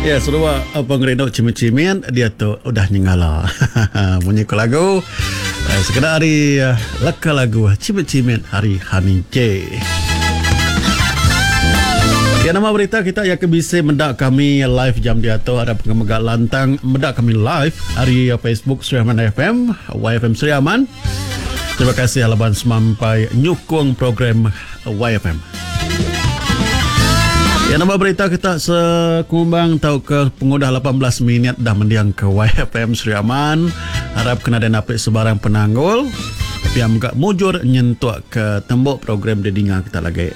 Ya, seruak pengerino cimin-cimin dia tu udah nyengala. Bunyi ke lagu sekedar hari leka lagu cimin-cimin hari hanince. Ya, nama berita kita ya kebisi mendak kami live jam dia tu ada pengemegak lantang mendak kami live hari Facebook Sriaman FM YFM Sriaman. Terima kasih halaban semampai nyukung program YFM. Ya, nama berita kita sekumbang tahu ke pengudah 18 minit dah mendiang ke YFM Sriaman. Harap kena dan apik sebarang penanggul. Tapi yang agak mujur nyentuh ke tembok program dedinga kita lagi.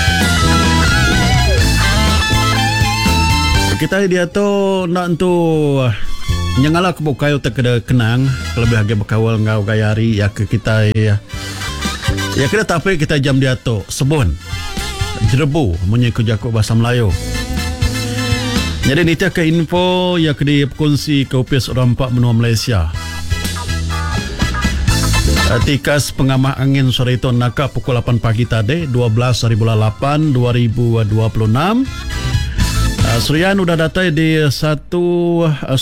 Kita dia tu nak tu nyangala ke bukayo terkena kenang lebih lagi berkawal ngau gayari ya ke kita ya kita tapi kita jam dia tu sebun jerebu punya kujaku bahasa Melayu. Jadi ni ke info yang ke berkongsi ke upis orang empat benua Malaysia. Tikas pengamah angin sore itu nakak pukul 8 pagi tadi 12 hari bulan 8 2026. Surian udah datai di 194.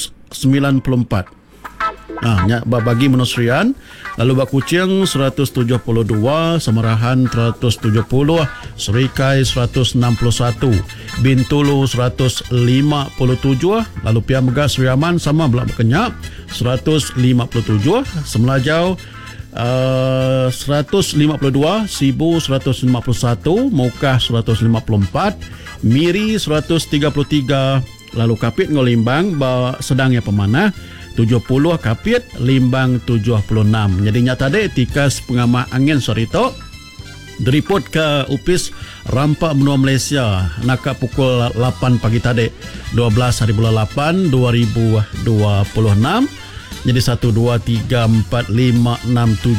Bagi menurut Surian. Lalu Bak Kucing 172, Samarahan 170, Serikai 161, Bintulu 157, lalu Pia Megah Sriaman sama belak berkenyak 157, Semelajau 152, Sibu 151, Mokah 154, Miri 133, lalu Kapit Ngolimbang sedangnya pemanah 70, Kapit Limbang 76. Jadi nyata dek tikas pengamah angin sore itu diripot ke upis Rampak Benua Malaysia nakak pukul 8 pagi tadi 12 hari bulan 8 2026. Jadi 1, 2, 3, 4, 5, 6, 7, 8, 9,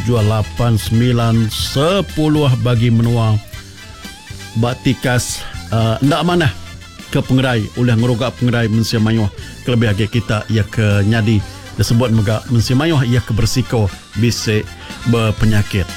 10 bagi menua batikas ndak mana ke pengerai oleh ngerogak pengerai Mensia Mayuh kelebih lagi kita ia ke nyadi disebut megak Mensia Mayuh ia ke bersiko bisik berpenyakit.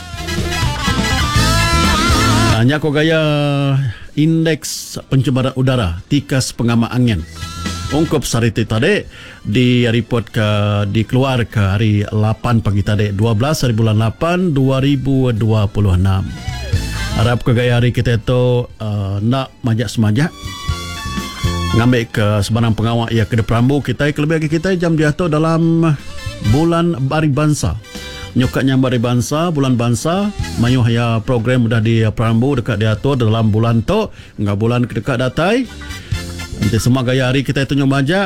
Hanya ko gaya indeks pencemaran udara tikas pengamah angin ungkup sariti tadi di report dikeluar ke hari 8 pagi tadi 12 hari bulan 8 2026. Harap ke gaya hari kita itu nak majak-semajak ngambil ke sebarang pengawal ia ke Perambu kita kelebih lagi kita jam diatur dalam bulan Bari Bangsa. Nyokatnya Bari Bangsa, bulan bangsa mayuh ya program sudah di Perambu dekat diatur dalam bulan tu enggak bulan dekat datai. Nanti semua gaya hari kita itu nyomajak.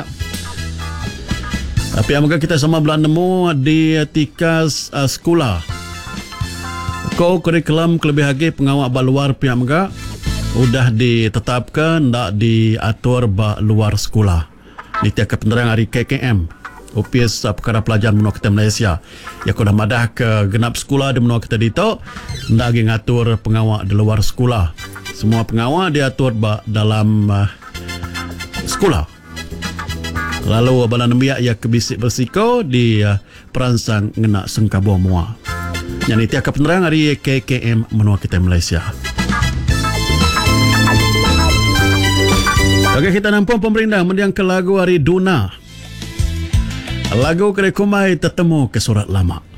Tapi apakah kita sama belah nemu di tikas sekolah. Kau kurikulum kelebih lagi pengawal luar pihak megak udah ditetapkan tak diatur bak luar sekolah. Ini tiap penerang hari KKM Upis Perkara Pelajaran Menua Kita Malaysia yang sudah madah ke genap sekolah di menua kita dito tak lagi ngatur pengawal di luar sekolah. Semua pengawal diatur bak dalam sekolah. Lalu balan biak ia kebisik bersiko di peransang ngena sengkabuh mua. Yang ini tiap penerang hari KKM Menua Kita Malaysia. Okey, kita nampak pemerintah mendiang ke lagu hari Duna. Lagu Kerekumai Tetemu ke Surat Lama.